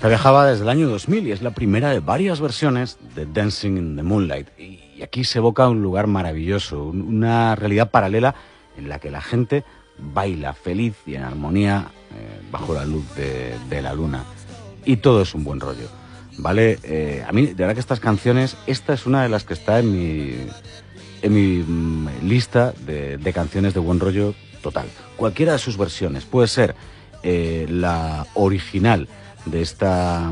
Esta viajaba desde el año 2000 y es la primera de varias versiones de Dancing in the Moonlight. Y aquí se evoca un lugar maravilloso, una realidad paralela en la que la gente baila feliz y en armonía bajo la luz de la luna. Y todo es un buen rollo, ¿vale? A mí, de verdad que estas canciones, esta es una de las que está en mi lista de canciones de buen rollo total. Cualquiera de sus versiones, puede ser la original de esta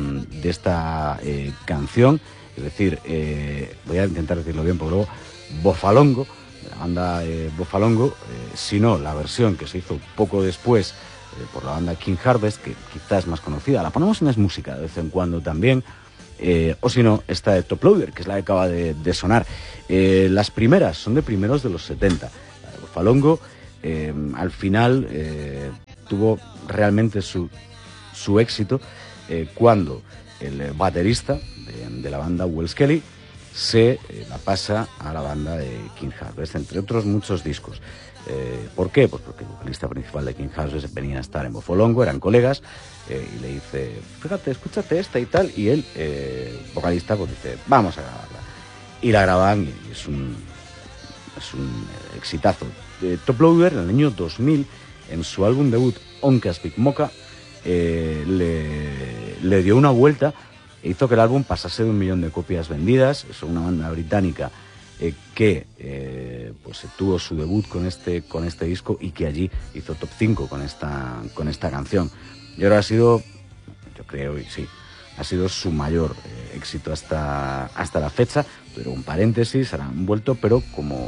canción, es decir, voy a intentar decirlo bien porque luego Bofalongo, la banda Bofalongo, sino la versión que se hizo poco después por la banda King Harvest, que quizás es más conocida, la ponemos en Es Música de vez en cuando también, o si no, esta de Top Loader, que es la que acaba de sonar. Las primeras son de primeros de los 70. La de Bofalongo al final tuvo realmente su éxito cuando el baterista de la banda, Wells Kelly, se la pasa a la banda de King Harvest, entre otros muchos discos. ¿Por qué? Pues porque el vocalista principal de King Harvest venía a estar en Bofalongo, eran colegas, y le dice, fíjate, escúchate esta y tal, y él, vocalista, pues dice, vamos a grabarla. Y la graban y es un exitazo. Top Loader, en el año 2000, en su álbum debut, Oncas Big Mocha, le dio una vuelta e hizo que el álbum pasase de 1 millón de copias vendidas. Es una banda británica que pues tuvo su debut con este disco y que allí hizo top 5 con esta canción. Y ahora ha sido, yo creo, y sí, ha sido su mayor éxito hasta la fecha. Pero un paréntesis, han vuelto, pero como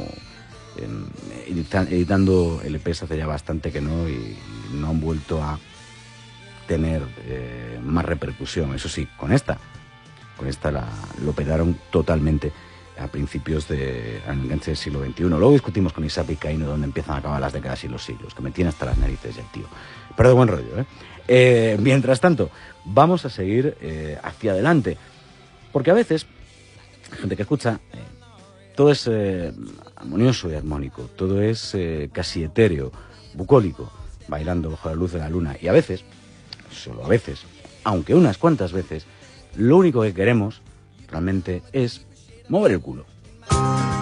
editando LPs hace ya bastante que no, y no han vuelto a tener más repercusión. Eso sí, con esta lo pegaron totalmente a principios al enganche del siglo XXI. Luego discutimos con Isaac Vizcaíno dónde empiezan a acabar las décadas y los siglos, que me tiene hasta las narices ya el tío. Pero de buen rollo, mientras tanto, vamos a seguir hacia adelante, porque a veces hay gente que escucha, todo es armonioso y armónico, todo es casi etéreo, bucólico, bailando bajo la luz de la luna, y a veces, solo a veces, aunque unas cuantas veces, lo único que queremos realmente es mover el culo.